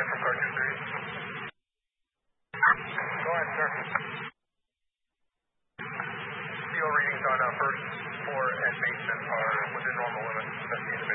from car 230. Go ahead, sir. CO readings on first floor and basement are within normal limits.